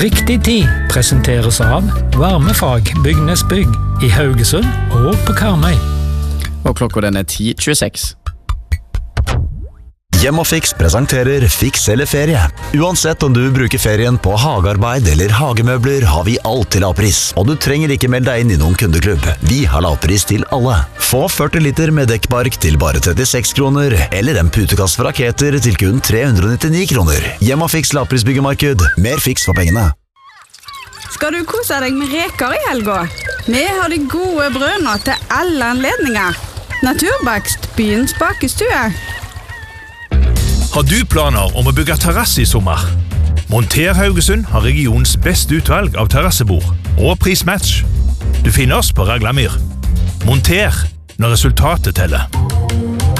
Riktig tid presenteres av Varmefag Bygnesbygg i Haugesund og på Karmøy. Og klokka den 10:26. Hjemmefix presenterer Fiks eller ferie. Uansett om du bruker ferien på hagearbeid eller hagemøbler, har vi alt til lavpris. Og du trenger ikke melde deg inn i noen kundeklubb. Vi har lavpris til alle. Få 40 liter med dekkbark til bare 36 kroner, eller en putekast for raketer til kun 399 kroner. Hjemmefix lavprisbyggemarked. Mer fiks for pengene. Skal du kose deg med reker i helga? Vi har de gode brødene til alle anledninger. Naturbakst, byens bakestue. Har du planer om å bygge terrasse i sommer? Monter Haugesund har regionens beste utvalg av terrassebord og prismatch. Du finner oss på Raglamyr. Monter når resultatet teller.